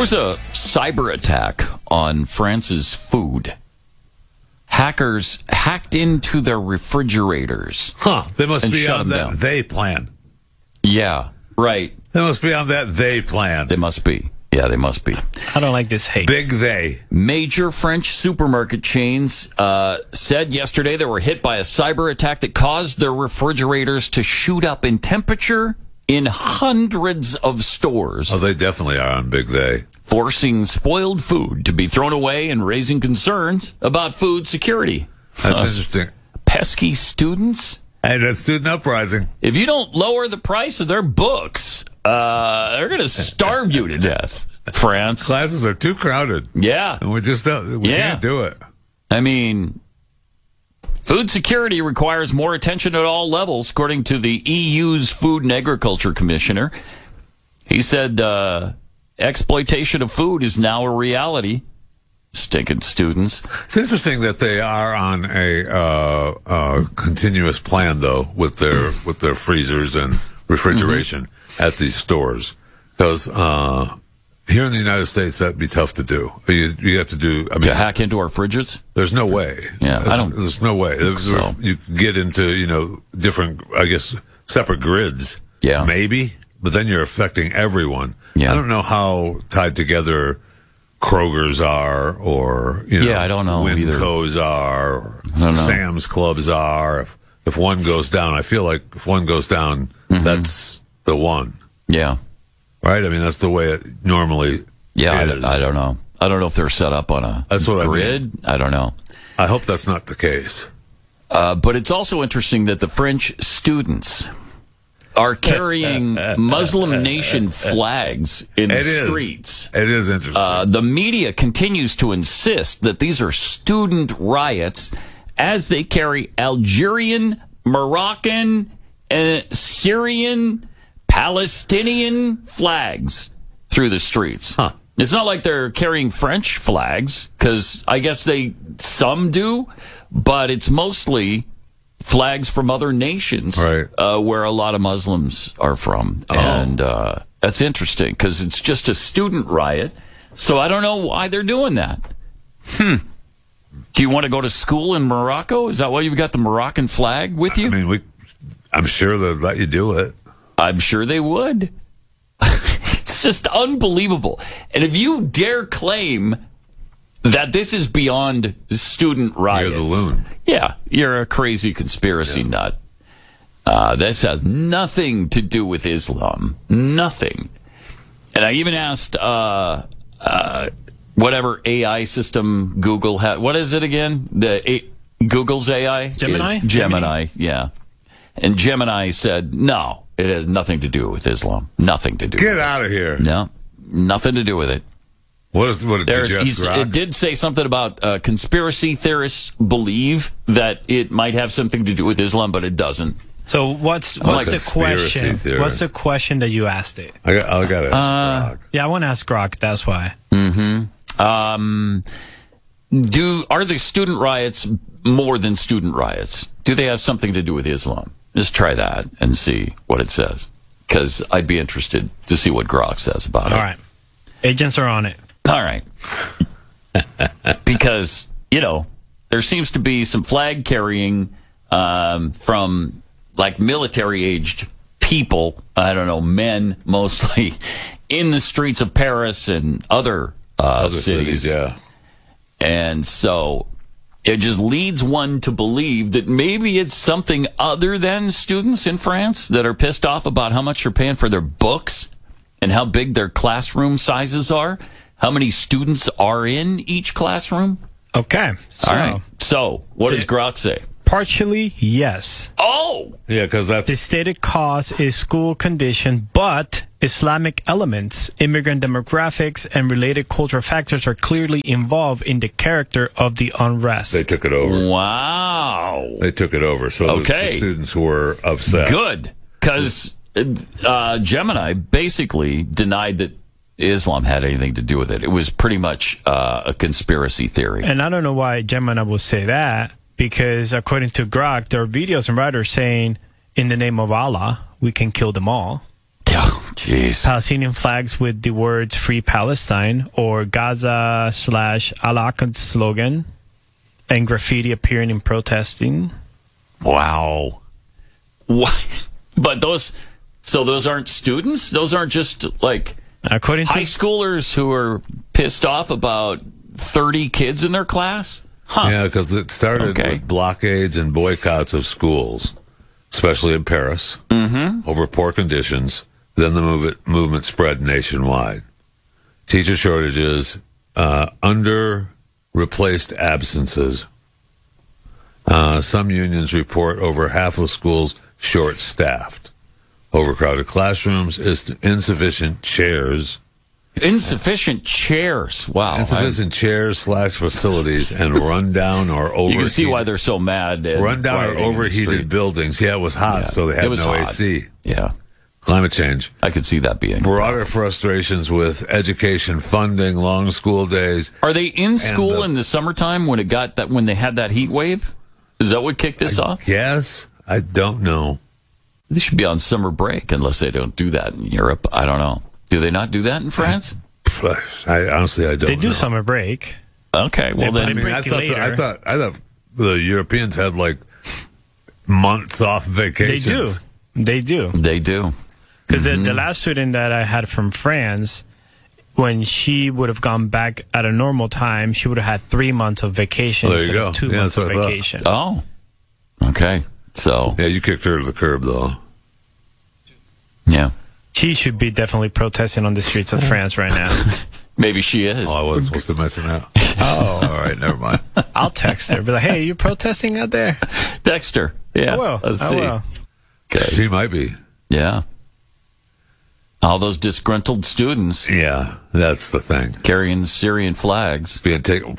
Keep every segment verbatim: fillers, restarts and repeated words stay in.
was a cyber attack on France's food. Hackers hacked into their refrigerators. Huh. They must and be shut on them that down. they plan. Yeah, right. They must be on that they plan. They must be. Yeah, they must be. I don't like this hate. Big they. Major French supermarket chains uh, said yesterday they were hit by a cyber attack that caused their refrigerators to shoot up in temperature in hundreds of stores. Oh, they definitely are on big they. Forcing spoiled food to be thrown away and raising concerns about food security. That's Uh, interesting. Pesky students. Hey, that's student uprising. If you don't lower the price of their books, uh, they're going to starve you to death, France. Classes are too crowded. Yeah. And we just don't, we Yeah. can't do it. I mean, food security requires more attention at all levels, according to the E U's Food and Agriculture Commissioner. He said uh, exploitation of food is now a reality. Stinking students. It's interesting that they are on a uh, uh, continuous plan, though, with their with their freezers and refrigeration mm-hmm. at these stores. Because uh, here in the United States, that'd be tough to do. You, you have to do. I mean, to hack into our fridges? There's no way. Yeah, there's, I don't. There's no way. There's, so. You can get into you know different, I guess, separate grids. Yeah, maybe, but then you're affecting everyone. Yeah. I don't know how tied together Kroger's are, or you know, yeah, I don't know Winco's are, or Sam's Clubs are. If, if one goes down, I feel like if one goes down, mm-hmm. that's the one. Yeah, right. I mean, that's the way it normally. Yeah, is. I, I don't know. I don't know if they're set up on a that's what grid. I mean. I don't know. I hope that's not the case. Uh, but it's also interesting that the French students are carrying Muslim nation flags in it the is. streets. It is interesting. Uh, the media continues to insist that these are student riots as they carry Algerian, Moroccan, uh, Syrian, Palestinian flags through the streets. Huh. It's not like they're carrying French flags, because I guess they some do, but it's mostly flags from other nations, right. uh, where a lot of Muslims are from. Oh. And uh, that's interesting because it's just a student riot. So I don't know why they're doing that. Hmm. Do you want to go to school in Morocco? Is that why you've got the Moroccan flag with you? I mean, we. I'm sure they'll let you do it. I'm sure they would. It's just unbelievable. And if you dare claim that this is beyond student riots, you're the loon. Yeah, you're a crazy conspiracy yeah. nut. Uh, this has nothing to do with Islam. Nothing. And I even asked uh, uh, whatever A I system Google had. What is it again? The A- Google's A I? Gemini? Is Gemini, yeah. And Gemini said, no, it has nothing to do with Islam. Nothing to do Get with it. out of here. No, nothing to do with it. What, is, what did you ask Grok? It did say something about uh, conspiracy theorists believe that it might have something to do with Islam, but it doesn't. So what's what's like the question? Theory. What's the question that you asked it? I got, I got to ask uh, Grok. Yeah, I want to ask Grok. That's why. Mm-hmm. Um, do are the student riots more than student riots? Do they have something to do with Islam? Just try that and see what it says, because I'd be interested to see what Grok says about it. All right, agents are on it. All right. Because, you know, there seems to be some flag carrying um, from, like, military-aged people, I don't know, men mostly, in the streets of Paris and other, uh, other cities. cities. Yeah. And so it just leads one to believe that maybe it's something other than students in France that are pissed off about how much they're paying for their books and how big their classroom sizes are. How many students are in each classroom? Okay. So, All right. So, what does Grok say? Partially, yes. Oh! Yeah, because that's... The stated cause is school condition, but Islamic elements, immigrant demographics, and related cultural factors are clearly involved in the character of the unrest. They took it over. Wow. They took it over. So okay. the, the students were upset. Good. Because uh, Gemini basically denied that Islam had anything to do with it. It was pretty much uh, a conspiracy theory. And I don't know why Gemini will say that, because according to Grok, there are videos and writers saying, in the name of Allah, we can kill them all. Oh, jeez. Palestinian flags with the words Free Palestine or Gaza slash Al-Aqsa slogan and graffiti appearing in protesting. Wow. What? But those, so those aren't students? Those aren't just like According to high schoolers who are pissed off about thirty kids in their class? Huh. Yeah, because it started Okay. with blockades and boycotts of schools, especially in Paris, mm-hmm. over poor conditions. Then the movement, movement spread nationwide. Teacher shortages, uh, under replaced absences. Uh, some unions report over half of schools short-staffed. Overcrowded classrooms, is insufficient chairs. Insufficient chairs. Wow. Insufficient chairs slash facilities and rundown or I- overheated. you can see why they're so mad. and Rundown or rioting in the overheated street. buildings. Yeah, it was hot, Yeah, so they it had was no hot. A C. Yeah. Climate change. I could see that being. Broader frustrations with education funding, long school days. Are they in school the- in the summertime when it got that when they had that heat wave? Is that what kicked this off? Yes, I don't know. They should be on summer break unless they don't do that in Europe. I don't know. Do they not do that in France? I honestly, I don't. they do know. summer break. Okay, well They- I then mean, I break you thought, the, I later. thought, I thought the Europeans had like months off They vacations. do. They do. they do. Because Mm-hmm. the, the last student that I had from France, when she would have gone back at a normal time, she would have had three months of vacation There you instead go. of two Yeah, months that's of what I thought. vacation. Oh, okay. So Yeah, you kicked her to the curb, though. yeah, She should be definitely protesting on the streets of France right now. maybe she is. Oh, I wasn't supposed to messing out. Oh, all right, never mind. I'll text her. Be like, hey, you protesting out there? Dexter. Yeah. I will. Let's I see. will. Okay. She might be. Yeah. All those disgruntled students Yeah, that's the thing. carrying Syrian flags. Being taken.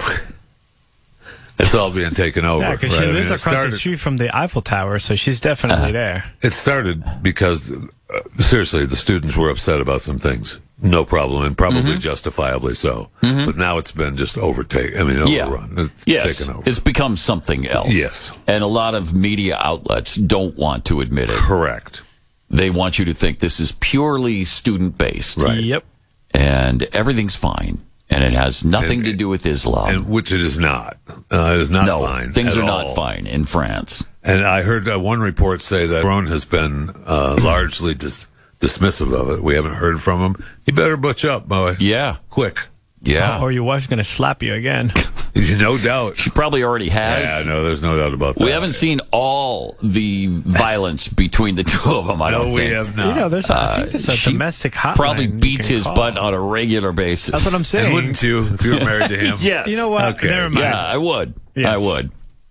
It's all being taken over. Yeah, because right? she I mean, lives it across started- the street from the Eiffel Tower, so she's definitely Uh-huh. there. It started because, uh, seriously, the students were upset about some things. No problem, and probably Mm-hmm. justifiably so. But now it's been just overtaken. I mean, Yeah. overrun. It's Yes, taken over. it's become something else. Yes. And a lot of media outlets don't want to admit it. Correct. They want you to think this is purely student based. Right. Yep. And everything's fine. And it has nothing And- to do with Islam. And which it is not. Uh, it is not no, fine. things at are not all. fine in France. And I heard uh, one report say that Macron has been uh, largely dis- dismissive of it. We haven't heard from him. He better butch up, boy. Yeah. Quick. Yeah. Or your wife's going to slap you again. No doubt. She probably already has. Yeah, no, there's no doubt about that. We haven't seen all the violence between the two of them, I No, don't we think. have You not. know, there's a, I think there's a Uh, She domestic hotline. Probably you beats can his call. butt on a regular basis. That's what I'm And saying. wouldn't you if you were married to him? Yes. You know what? Okay. Never mind. Yeah, I would. Yes. I would.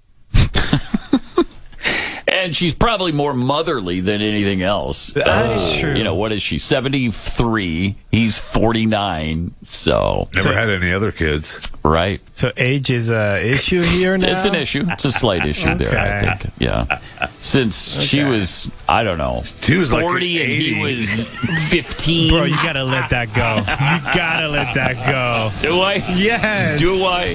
And she's probably more motherly than anything else. That is true. You know, what is she? seventy-three. He's forty-nine. So, Never had any other kids. right. So age is a issue here now? It's an issue. It's a slight issue there, I Okay. think. Yeah. Since she Okay. was, I don't know, She was like forty and he eighty. was fifteen. Bro, you got to let that go. You got to let that go. Do I? Yes. Do I?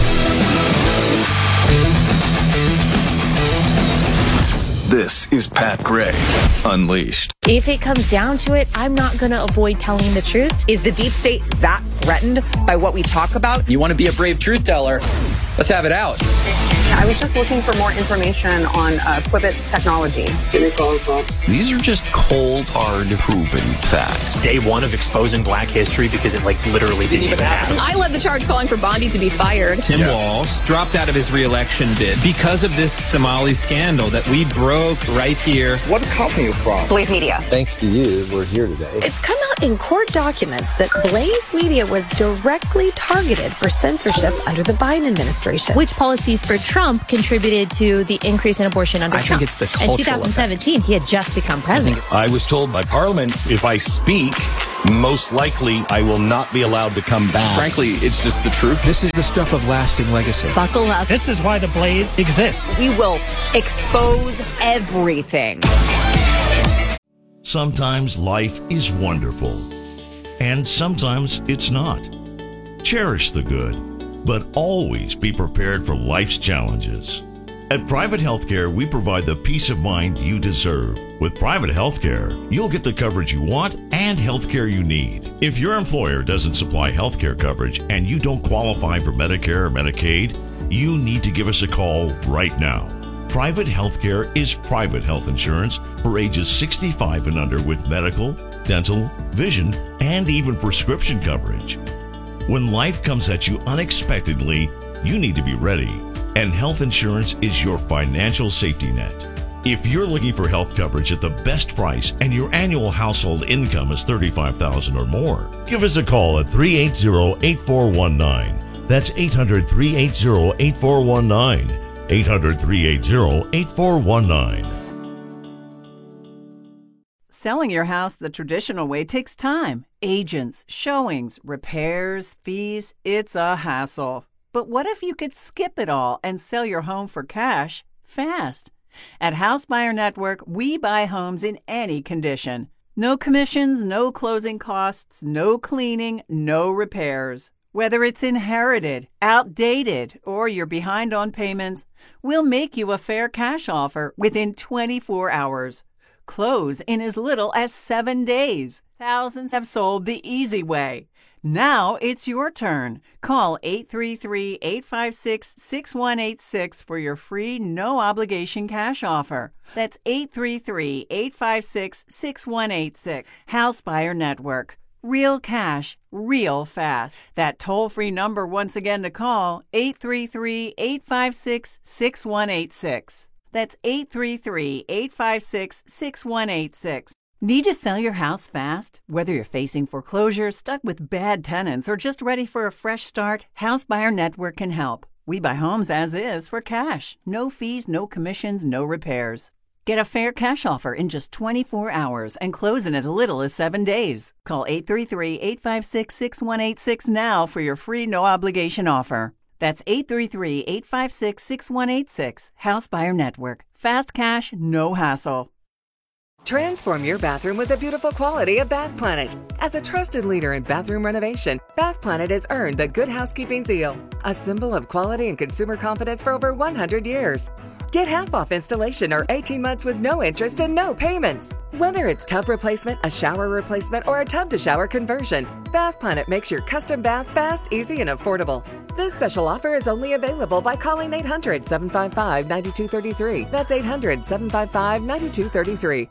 This is Pat Gray Unleashed. If it comes down to it, I'm not going to avoid telling the truth. Is the deep state that threatened by what we talk about? You want to be a brave truth teller? Let's have it out. I was just looking for more information on uh, Quibbit's technology. These are just cold, hard, proven facts. Day one of exposing black history because it like literally didn't even happen. I led the charge calling for Bondi to be fired. Tim Walz dropped out of his re-election bid because of this Somali scandal that we broke right here. What company are you from? Blaze Media. Thanks to you, we're here today. It's come out in court documents that Blaze Media was directly targeted for censorship under the Biden administration. Which policies for Trump contributed to the increase in abortion under I think Trump? it's the In cultural two thousand seventeen, he had just become president. I was told by Parliament if I speak, most likely I will not be allowed to come back. Frankly, it's just the truth. This is the stuff of lasting legacy. Buckle up. This is why the Blaze exists. We will expose everything. Sometimes life is wonderful, and sometimes it's not. Cherish the good, but always be prepared for life's challenges. At Private Healthcare, we provide the peace of mind you deserve. With private healthcare, you'll get the coverage you want and healthcare you need. If your employer doesn't supply healthcare coverage and you don't qualify for Medicare or Medicaid, you need to give us a call right now. Private healthcare is private health insurance for ages sixty-five and under with medical, dental, vision, and even prescription coverage. When life comes at you unexpectedly, you need to be ready, and health insurance is your financial safety net. If you're looking for health coverage at the best price and your annual household income is thirty-five thousand dollars or more, give us a call at three eight zero, eight four one nine. That's eight hundred, three eight zero, eight four one nine. eight hundred, three eight zero, eight four one nine. Selling your house the traditional way takes time. Agents, showings, repairs, fees. It's a hassle. But what if you could skip it all and sell your home for cash fast? At House Buyer Network, we buy homes in any condition. No commissions, no closing costs, no cleaning, no repairs. Whether it's inherited, outdated, or you're behind on payments, we'll make you a fair cash offer within twenty-four hours. Close in as little as seven days. Thousands have sold the easy way. Now it's your turn. Call eight three three, eight five six, six one eight six for your free no-obligation cash offer. That's eight three three, eight five six, six one eight six. House Buyer Network. Real cash, real fast. That toll-free number once again to call, eight three three, eight five six, six one eight six. That's eight three three, eight five six, six one eight six. Need to sell your house fast? Whether you're facing foreclosure, stuck with bad tenants, or just ready for a fresh start, House Buyer Network can help. We buy homes as is for cash. No fees, no commissions, no repairs. Get a fair cash offer in just twenty-four hours and close in as little as seven days. Call eight three three, eight five six, six one eight six now for your free no-obligation offer. That's eight three three, eight five six, six one eight six. House Buyer Network. Fast cash, no hassle. Transform your bathroom with the beautiful quality of Bath Planet. As a trusted leader in bathroom renovation, Bath Planet has earned the Good Housekeeping seal, a symbol of quality and consumer confidence for over one hundred years. Get half off installation or eighteen months with no interest and no payments. Whether it's tub replacement, a shower replacement, or a tub-to-shower conversion, Bath Planet makes your custom bath fast, easy, and affordable. This special offer is only available by calling eight hundred, seven five five, nine two three three. That's eight hundred, seven five five, nine two three three.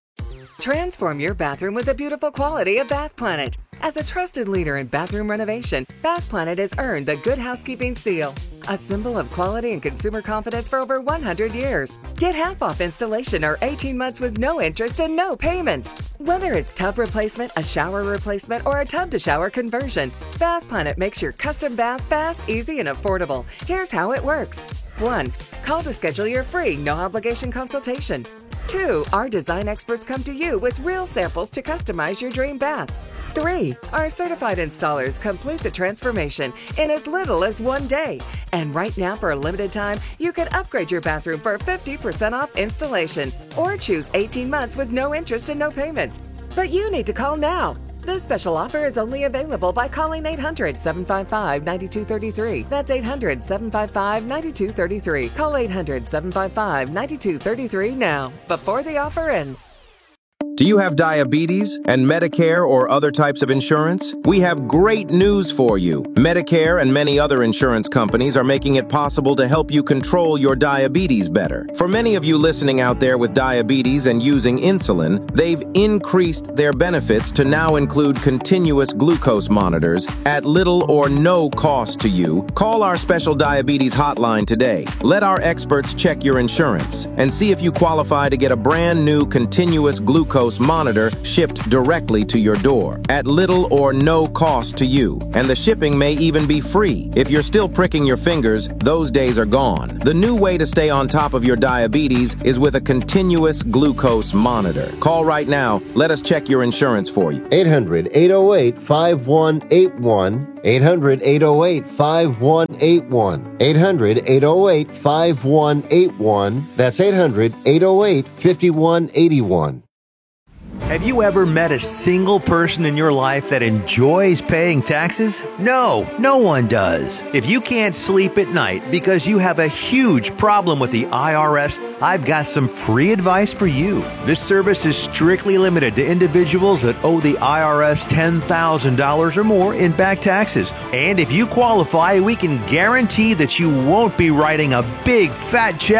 Transform your bathroom with the beautiful quality of Bath Planet. As a trusted leader in bathroom renovation, Bath Planet has earned the Good Housekeeping seal, a symbol of quality and consumer confidence for over one hundred years. Get half off installation or eighteen months with no interest and no payments. Whether it's tub replacement, a shower replacement, or a tub-to-shower conversion, Bath Planet makes your custom bath fast, easy, and affordable. Here's how it works. one. Call to schedule your free no-obligation consultation. two. Our design experts come to you with real samples to customize your dream bath. three. Our certified installers complete the transformation in as little as one day. And right now, for a limited time, you can upgrade your bathroom for fifty percent off installation or choose eighteen months with no interest and no payments. But you need to call now. This special offer is only available by calling eight hundred, seven five five, nine two three three. That's eight hundred, seven five five, nine two three three. Call eight hundred, seven five five, nine two three three now, before the offer ends. Do you have diabetes and Medicare or other types of insurance? We have great news for you. Medicare and many other insurance companies are making it possible to help you control your diabetes better. For many of you listening out there with diabetes and using insulin, they've increased their benefits to now include continuous glucose monitors at little or no cost to you. Call our special diabetes hotline today. Let our experts check your insurance and see if you qualify to get a brand new continuous glucose monitor shipped directly to your door at little or no cost to you. And the shipping may even be free. If you're still pricking your fingers, those days are gone. The new way to stay on top of your diabetes is with a continuous glucose monitor. Call right now. Let us check your insurance for you. eight hundred, eight oh eight, five one eight one. eight hundred, eight oh eight, five one eight one. eight hundred, eight oh eight, five one eight one. That's eight hundred, eight oh eight, five one eight one. Have you ever met a single person in your life that enjoys paying taxes? No, no one does. If you can't sleep at night because you have a huge problem with the I R S, I've got some free advice for you. This service is strictly limited to individuals that owe the I R S ten thousand dollars or more in back taxes. And if you qualify, we can guarantee that you won't be writing a big fat check